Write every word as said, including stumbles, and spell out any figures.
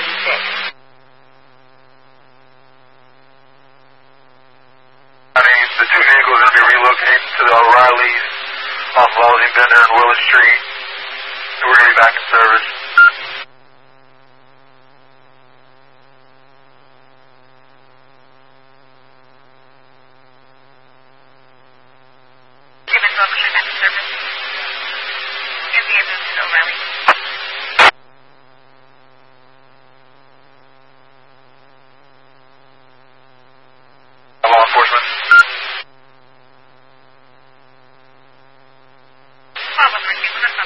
forty-six. The two vehicles are going to be relocated to the O'Reilly's off Walsing Bender and Willis Street. We're going to be back in service.